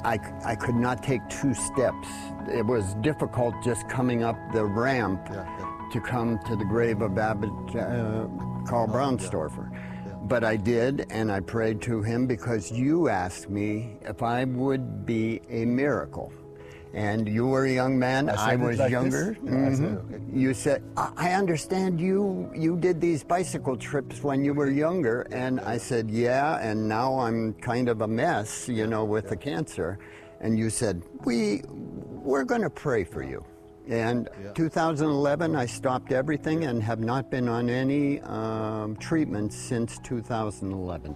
I could not take 2 steps. It was difficult just coming up the ramp to come to the grave of Abbot Karl Braunstorfer. But I did, and I prayed to him because you asked me if I would be a miracle. And you were a young man, I was like younger. I said, okay. You said, I understand you did these bicycle trips when you were younger. And I said, yeah, and now I'm kind of a mess, you know, with the cancer. And you said, we're going to pray for you. And 2011, I stopped everything and have not been on any treatment since 2011.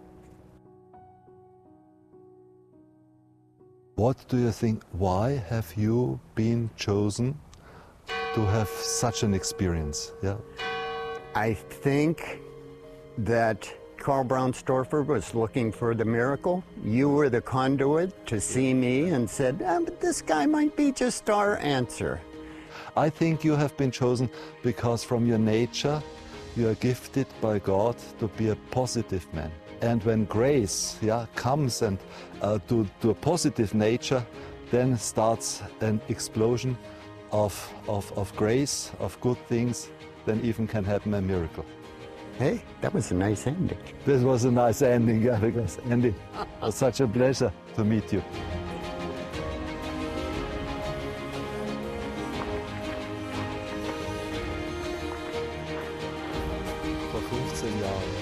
What do you think, why have you been chosen to have such an experience? Yeah. I think that Karl Braunstorfer was looking for the miracle. You were the conduit to see me and said, but this guy might be just our answer. I think you have been chosen because from your nature you are gifted by God to be a positive man. And when grace comes and to a positive nature, then starts an explosion of grace, of good things, then even can happen a miracle. Hey, that was a nice ending. This was a nice ending, yeah, because Andy, it was such a pleasure to meet you. Vor 15 Jahren.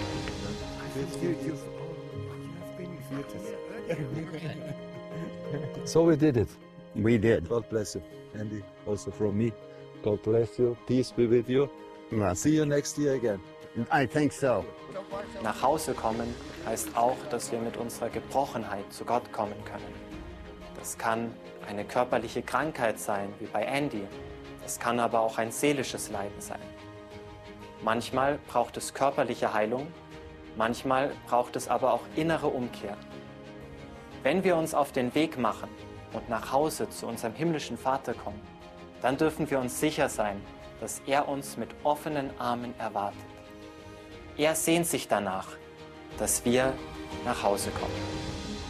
So we did it. We did. God bless you, Andy, also from me. God bless you. Peace be with you. Well, see you next year again. I think so. Nach Hause kommen heißt auch, dass wir mit unserer Gebrochenheit zu Gott kommen können. Das kann eine körperliche Krankheit sein, wie bei Andy. Das kann aber auch ein seelisches Leiden sein. Manchmal braucht es körperliche Heilung, manchmal braucht es aber auch innere Umkehr. Wenn wir uns auf den Weg machen und nach Hause zu unserem himmlischen Vater kommen, dann dürfen wir uns sicher sein, dass er uns mit offenen Armen erwartet. Er sehnt sich danach, dass wir nach Hause kommen.